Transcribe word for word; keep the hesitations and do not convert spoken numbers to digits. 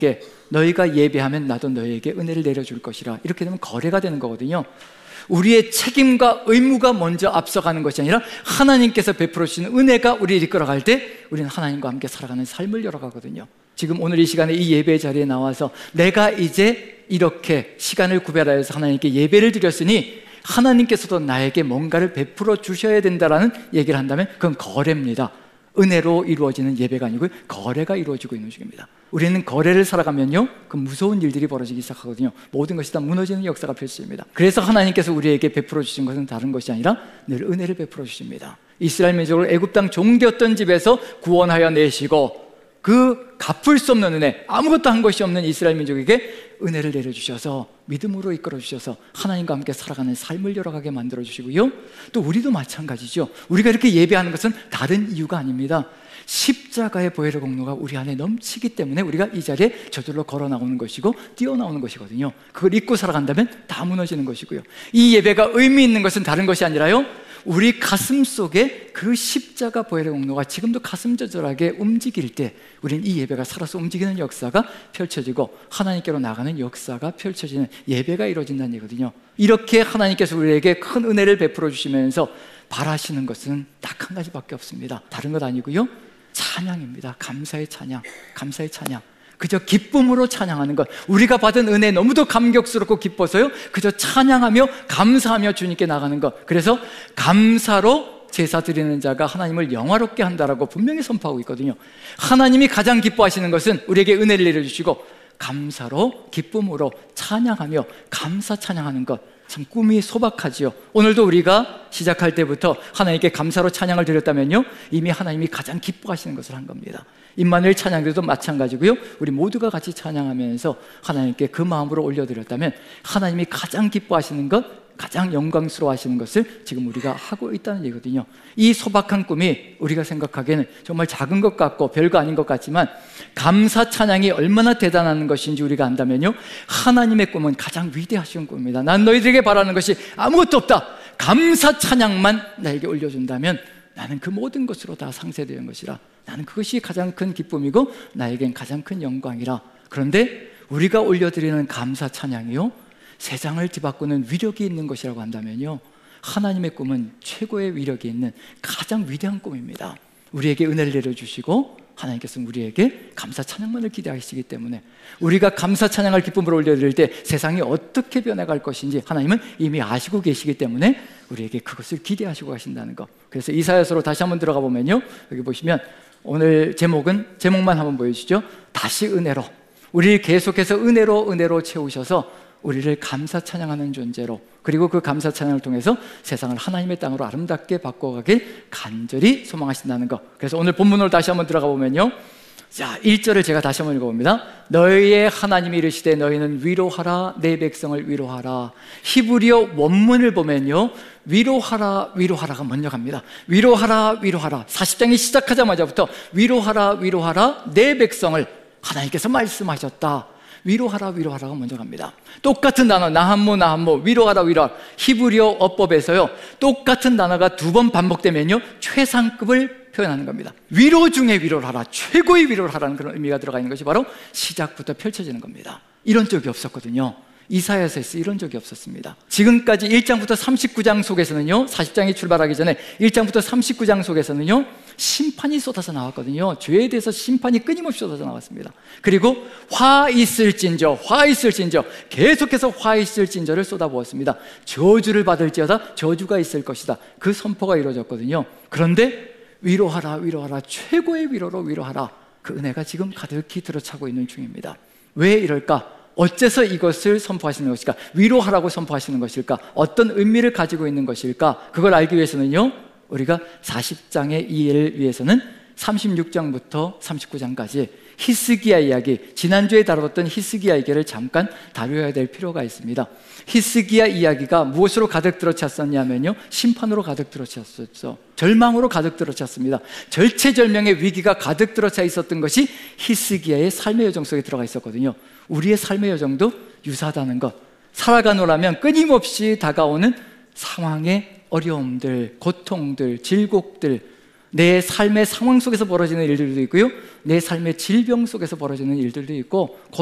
너희가 예배하면 나도 너희에게 은혜를 내려줄 것이라. 이렇게 되면 거래가 되는 거거든요. 우리의 책임과 의무가 먼저 앞서가는 것이 아니라 하나님께서 베풀어 주시는 은혜가 우리를 이끌어갈 때 우리는 하나님과 함께 살아가는 삶을 열어가거든요. 지금 오늘 이 시간에 이 예배 자리에 나와서 내가 이제 이렇게 시간을 구별하여서 하나님께 예배를 드렸으니 하나님께서도 나에게 뭔가를 베풀어 주셔야 된다라는 얘기를 한다면 그건 거래입니다. 은혜로 이루어지는 예배가 아니고 거래가 이루어지고 있는 중입니다. 우리는 거래를 살아가면요, 그 무서운 일들이 벌어지기 시작하거든요. 모든 것이 다 무너지는 역사가 펼쳐집니다. 그래서 하나님께서 우리에게 베풀어 주신 것은 다른 것이 아니라 늘 은혜를 베풀어 주십니다. 이스라엘 민족을 애굽 땅 종되었던 집에서 구원하여 내시고 그 갚을 수 없는 은혜, 아무것도 한 것이 없는 이스라엘 민족에게 은혜를 내려주셔서 믿음으로 이끌어주셔서 하나님과 함께 살아가는 삶을 열어가게 만들어주시고요, 또 우리도 마찬가지죠. 우리가 이렇게 예배하는 것은 다른 이유가 아닙니다. 십자가의 보혈의 공로가 우리 안에 넘치기 때문에 우리가 이 자리에 저절로 걸어 나오는 것이고 뛰어나오는 것이거든요. 그걸 잊고 살아간다면 다 무너지는 것이고요. 이 예배가 의미 있는 것은 다른 것이 아니라요, 우리 가슴 속에 그 십자가 보혈의 공로가 지금도 가슴저절하게 움직일 때 우리는 이 예배가 살아서 움직이는 역사가 펼쳐지고 하나님께로 나가는 역사가 펼쳐지는 예배가 이루어진다는 얘기거든요. 이렇게 하나님께서 우리에게 큰 은혜를 베풀어 주시면서 바라시는 것은 딱 한 가지밖에 없습니다. 다른 것 아니고요, 찬양입니다. 감사의 찬양, 감사의 찬양. 그저 기쁨으로 찬양하는 것. 우리가 받은 은혜 너무도 감격스럽고 기뻐서요, 그저 찬양하며 감사하며 주님께 나가는 것. 그래서 감사로 제사 드리는 자가 하나님을 영화롭게 한다라고 분명히 선포하고 있거든요. 하나님이 가장 기뻐하시는 것은 우리에게 은혜를 내려주시고 감사로, 기쁨으로 찬양하며 감사 찬양하는 것. 참 꿈이 소박하지요. 오늘도 우리가 시작할 때부터 하나님께 감사로 찬양을 드렸다면요, 이미 하나님이 가장 기뻐하시는 것을 한 겁니다. 임마누엘 찬양도 마찬가지고요, 우리 모두가 같이 찬양하면서 하나님께 그 마음으로 올려드렸다면 하나님이 가장 기뻐하시는 것, 가장 영광스러워하시는 것을 지금 우리가 하고 있다는 얘기거든요. 이 소박한 꿈이 우리가 생각하기에는 정말 작은 것 같고 별거 아닌 것 같지만 감사 찬양이 얼마나 대단한 것인지 우리가 안다면요, 하나님의 꿈은 가장 위대하신 꿈입니다. 난 너희들에게 바라는 것이 아무것도 없다, 감사 찬양만 나에게 올려준다면 나는 그 모든 것으로 다 상쇄되는 것이라, 나는 그것이 가장 큰 기쁨이고 나에겐 가장 큰 영광이라. 그런데 우리가 올려드리는 감사 찬양이요, 세상을 뒤바꾸는 위력이 있는 것이라고 한다면요, 하나님의 꿈은 최고의 위력이 있는 가장 위대한 꿈입니다. 우리에게 은혜를 내려주시고 하나님께서는 우리에게 감사 찬양만을 기대하시기 때문에 우리가 감사 찬양을 기쁨으로 올려드릴 때 세상이 어떻게 변해갈 것인지 하나님은 이미 아시고 계시기 때문에 우리에게 그것을 기대하시고 가신다는 것. 그래서 이사야서로 다시 한번 들어가 보면요, 여기 보시면 오늘 제목은, 제목만 한번 보여주시죠. 다시 은혜로, 우리를 계속해서 은혜로 은혜로 채우셔서 우리를 감사 찬양하는 존재로, 그리고 그 감사 찬양을 통해서 세상을 하나님의 땅으로 아름답게 바꿔가길 간절히 소망하신다는 것. 그래서 오늘 본문으로 다시 한번 들어가 보면요, 자, 일 절을 제가 다시 한번 읽어봅니다. 너희의 하나님이 이르시되 너희는 위로하라, 내 백성을 위로하라. 히브리어 원문을 보면요, 위로하라 위로하라가 먼저 갑니다. 위로하라 위로하라. 사십 장이 시작하자마자부터 위로하라 위로하라, 내 백성을 하나님께서 말씀하셨다. 위로하라 위로하라가 먼저 갑니다. 똑같은 단어 나함모 나함모, 위로하라 위로하라. 히브리어 어법에서요, 똑같은 단어가 두 번 반복되면요 최상급을 표현하는 겁니다. 위로 중에 위로를 하라, 최고의 위로를 하라는 그런 의미가 들어가 있는 것이 바로 시작부터 펼쳐지는 겁니다. 이런 적이 없었거든요. 이사야서에서 이런 적이 없었습니다. 지금까지 일 장부터 삼십구 장 속에서는요, 사십 장이 출발하기 전에 일 장부터 삼십구 장 속에서는요 심판이 쏟아져 나왔거든요. 죄에 대해서 심판이 끊임없이 쏟아져 나왔습니다. 그리고 화 있을진저, 화 있을진저, 계속해서 화 있을진저를 쏟아부었습니다. 저주를 받을지어다, 저주가 있을 것이다, 그 선포가 이루어졌거든요. 그런데 위로하라 위로하라, 최고의 위로로 위로하라, 그 은혜가 지금 가득히 들어차고 있는 중입니다. 왜 이럴까? 어째서 이것을 선포하시는 것일까? 위로하라고 선포하시는 것일까? 어떤 의미를 가지고 있는 것일까? 그걸 알기 위해서는요, 우리가 사십 장의 이해를 위해서는 삼십육 장부터 삼십구 장까지 히스기야 이야기, 지난주에 다뤘던 히스기야 이야기를 잠깐 다루어야 될 필요가 있습니다. 히스기야 이야기가 무엇으로 가득 들어찼었냐면요, 심판으로 가득 들어찼었죠. 절망으로 가득 들어찼습니다. 절체절명의 위기가 가득 들어차 있었던 것이 히스기야의 삶의 여정 속에 들어가 있었거든요. 우리의 삶의 여정도 유사하다는 것. 살아가노라면 끊임없이 다가오는 상황의 어려움들, 고통들, 질곡들, 내 삶의 상황 속에서 벌어지는 일들도 있고요, 내 삶의 질병 속에서 벌어지는 일들도 있고,